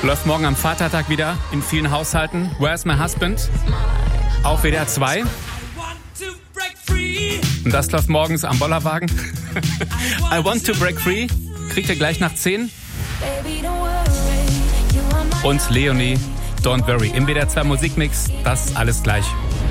Läuft morgen am Vatertag wieder in vielen Haushalten. Where's My Husband? Auf WDR 2. Und das läuft morgens am Bollerwagen. I Want to Break Free. Kriegt ihr gleich nach 10. Und Leonie, Don't Worry. Im WDR 2 Musikmix. Das alles gleich.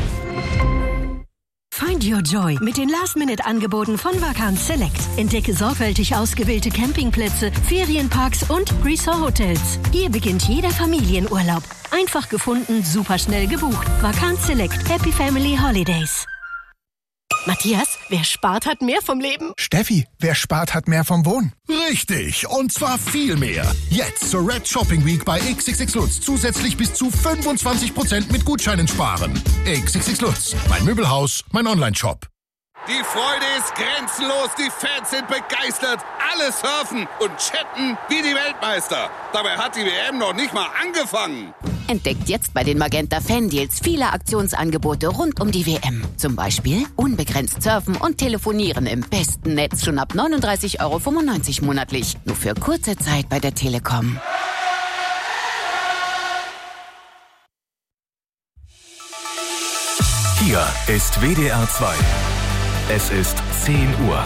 Find your joy mit den Last-Minute-Angeboten von Vacanz Select. Entdecke sorgfältig ausgewählte Campingplätze, Ferienparks und Resort-Hotels. Hier beginnt jeder Familienurlaub. Einfach gefunden, super schnell gebucht. Vacanz Select. Happy Family Holidays. Matthias, wer spart, hat mehr vom Leben. Steffi, wer spart, hat mehr vom Wohnen. Richtig, und zwar viel mehr. Jetzt zur Red Shopping Week bei XXX Lutz zusätzlich bis zu 25% mit Gutscheinen sparen. XXX Lutz, mein Möbelhaus, mein Online-Shop. Die Freude ist grenzenlos, die Fans sind begeistert, alle surfen und chatten wie die Weltmeister. Dabei hat die WM noch nicht mal angefangen. Entdeckt jetzt bei den Magenta Fan-Deals viele Aktionsangebote rund um die WM. Zum Beispiel unbegrenzt surfen und telefonieren im besten Netz schon ab 39,95 € monatlich. Nur für kurze Zeit bei der Telekom. Hier ist WDR 2. Es ist 10 Uhr.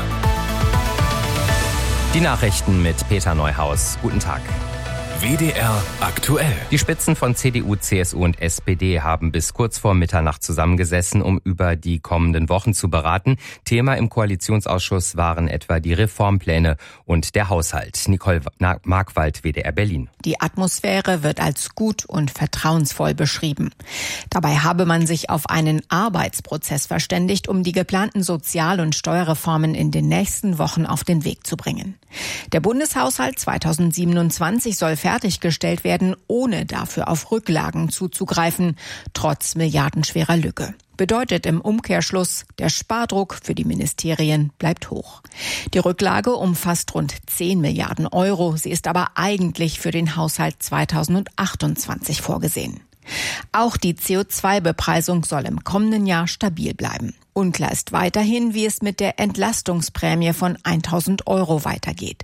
Die Nachrichten mit Peter Neuhaus. Guten Tag. WDR aktuell. Die Spitzen von CDU, CSU und SPD haben bis kurz vor Mitternacht zusammengesessen, um über die kommenden Wochen zu beraten. Thema im Koalitionsausschuss waren etwa die Reformpläne und der Haushalt. Nicole Markwald, WDR Berlin. Die Atmosphäre wird als gut und vertrauensvoll beschrieben. Dabei habe man sich auf einen Arbeitsprozess verständigt, um die geplanten Sozial- und Steuerreformen in den nächsten Wochen auf den Weg zu bringen. Der Bundeshaushalt 2027 soll fertiggestellt werden, ohne dafür auf Rücklagen zuzugreifen, trotz milliardenschwerer Lücke. Bedeutet im Umkehrschluss, der Spardruck für die Ministerien bleibt hoch. Die Rücklage umfasst rund 10 Milliarden €. Sie ist aber eigentlich für den Haushalt 2028 vorgesehen. Auch die CO2-Bepreisung soll im kommenden Jahr stabil bleiben. Unklar ist weiterhin, wie es mit der Entlastungsprämie von 1.000 € weitergeht.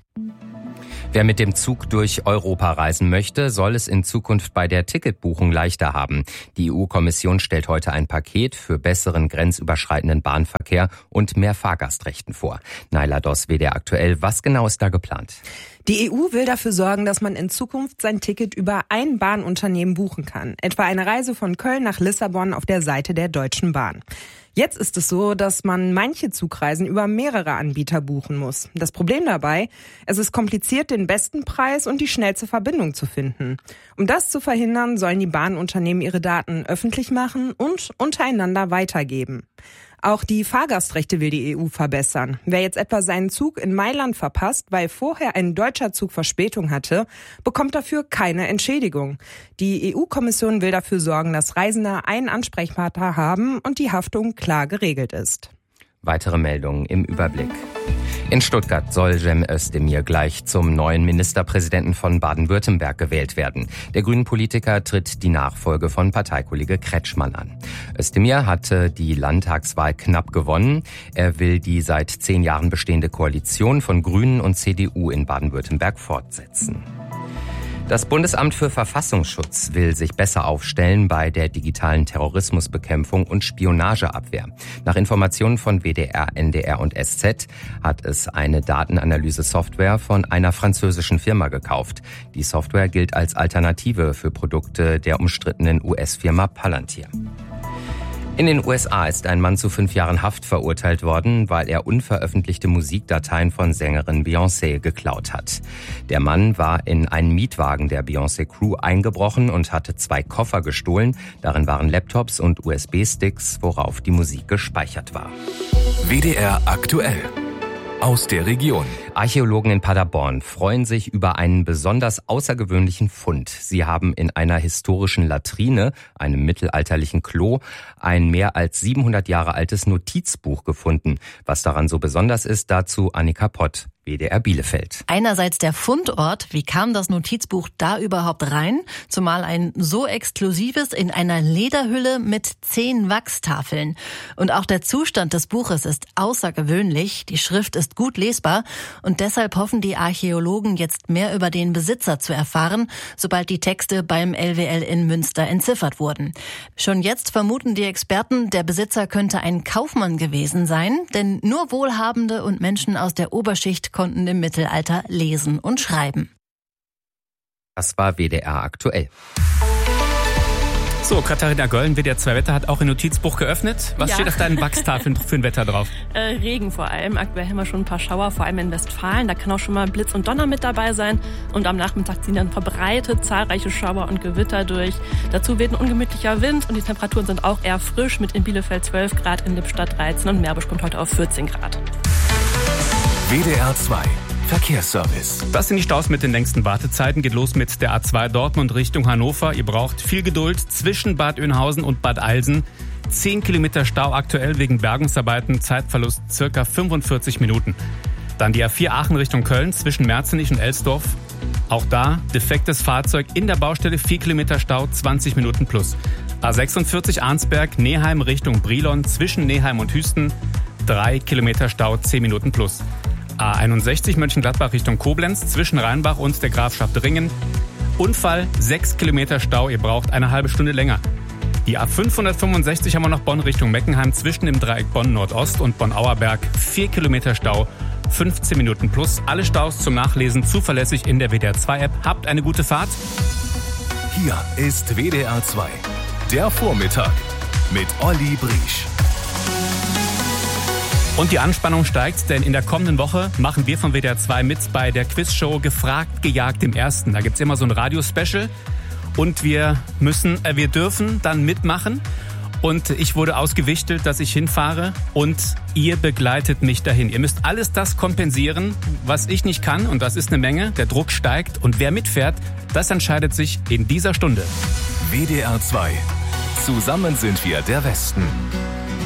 Wer mit dem Zug durch Europa reisen möchte, soll es in Zukunft bei der Ticketbuchung leichter haben. Die EU-Kommission stellt heute ein Paket für besseren grenzüberschreitenden Bahnverkehr und mehr Fahrgastrechten vor. Naila Doss, WDR aktuell. Was genau ist da geplant? Die EU will dafür sorgen, dass man in Zukunft sein Ticket über ein Bahnunternehmen buchen kann. Etwa eine Reise von Köln nach Lissabon auf der Seite der Deutschen Bahn. Jetzt ist es so, dass man manche Zugreisen über mehrere Anbieter buchen muss. Das Problem dabei, es ist kompliziert, den besten Preis und die schnellste Verbindung zu finden. Um das zu verhindern, sollen die Bahnunternehmen ihre Daten öffentlich machen und untereinander weitergeben. Auch die Fahrgastrechte will die EU verbessern. Wer jetzt etwa seinen Zug in Mailand verpasst, weil vorher ein deutscher Zug Verspätung hatte, bekommt dafür keine Entschädigung. Die EU-Kommission will dafür sorgen, dass Reisende einen Ansprechpartner haben und die Haftung klar geregelt ist. Weitere Meldungen im Überblick. In Stuttgart soll Cem Özdemir gleich zum neuen Ministerpräsidenten von Baden-Württemberg gewählt werden. Der Grünen-Politiker tritt die Nachfolge von Parteikollege Kretschmann an. Özdemir hatte die Landtagswahl knapp gewonnen. Er will die seit 10 Jahren bestehende Koalition von Grünen und CDU in Baden-Württemberg fortsetzen. Das Bundesamt für Verfassungsschutz will sich besser aufstellen bei der digitalen Terrorismusbekämpfung und Spionageabwehr. Nach Informationen von WDR, NDR und SZ hat es eine Datenanalyse-Software von einer französischen Firma gekauft. Die Software gilt als Alternative für Produkte der umstrittenen US-Firma Palantir. In den USA ist ein Mann zu 5 Jahren Haft verurteilt worden, weil er unveröffentlichte Musikdateien von Sängerin Beyoncé geklaut hat. Der Mann war in einen Mietwagen der Beyoncé-Crew eingebrochen und hatte 2 Koffer gestohlen. Darin waren Laptops und USB-Sticks, worauf die Musik gespeichert war. WDR aktuell. Aus der Region. Archäologen in Paderborn freuen sich über einen besonders außergewöhnlichen Fund. Sie haben in einer historischen Latrine, einem mittelalterlichen Klo, ein mehr als 700 Jahre altes Notizbuch gefunden. Was daran so besonders ist, dazu Annika Pott. WDR Bielefeld. Einerseits der Fundort, wie kam das Notizbuch da überhaupt rein? Zumal ein so exklusives in einer Lederhülle mit 10 Wachstafeln. Und auch der Zustand des Buches ist außergewöhnlich, die Schrift ist gut lesbar und deshalb hoffen die Archäologen jetzt mehr über den Besitzer zu erfahren, sobald die Texte beim LWL in Münster entziffert wurden. Schon jetzt vermuten die Experten, der Besitzer könnte ein Kaufmann gewesen sein, denn nur Wohlhabende und Menschen aus der Oberschicht konnten im Mittelalter lesen und schreiben. Das war WDR aktuell. So, Katharina Gollen, WDR 2 Wetter hat auch ein Notizbuch geöffnet. Was steht auf deinen Wachstafeln für ein Wetter drauf? Regen vor allem. Aktuell haben wir schon ein paar Schauer, vor allem in Westfalen. Da kann auch schon mal Blitz und Donner mit dabei sein. Und am Nachmittag ziehen dann verbreitet zahlreiche Schauer und Gewitter durch. Dazu weht ein ungemütlicher Wind und die Temperaturen sind auch eher frisch mit in Bielefeld 12 Grad, in Lippstadt 13 und Meerbusch kommt heute auf 14 Grad. WDR 2 Verkehrsservice. Das sind die Staus mit den längsten Wartezeiten. Geht los mit der A2 Dortmund Richtung Hannover. Ihr braucht viel Geduld zwischen Bad Oeynhausen und Bad Eilsen. 10 Kilometer Stau aktuell wegen Bergungsarbeiten. Zeitverlust circa 45 Minuten. Dann die A4 Aachen Richtung Köln zwischen Merzenich und Elsdorf. Auch da defektes Fahrzeug in der Baustelle. 4 Kilometer Stau, 20 Minuten plus. A46 Arnsberg, Neheim Richtung Brilon zwischen Neheim und Hüsten. 3 Kilometer Stau, 10 Minuten plus. A61 Mönchengladbach Richtung Koblenz zwischen Rheinbach und der Grafschaft Ringen. Unfall, 6 Kilometer Stau, ihr braucht eine halbe Stunde länger. Die A565 haben wir noch Bonn Richtung Meckenheim zwischen dem Dreieck Bonn Nordost und Bonn-Auerberg. 4 Kilometer Stau, 15 Minuten plus. Alle Staus zum Nachlesen zuverlässig in der WDR 2 App. Habt eine gute Fahrt. Hier ist WDR 2, der Vormittag mit Olli Briesch. Und die Anspannung steigt, denn in der kommenden Woche machen wir von WDR 2 mit bei der Quizshow Gefragt, gejagt im Ersten. Da gibt's immer so ein Radio-Special und wir dürfen dann mitmachen. Und ich wurde ausgewichtelt, dass ich hinfahre und ihr begleitet mich dahin. Ihr müsst alles das kompensieren, was ich nicht kann und das ist eine Menge. Der Druck steigt und wer mitfährt, das entscheidet sich in dieser Stunde. WDR 2. Zusammen sind wir der Westen.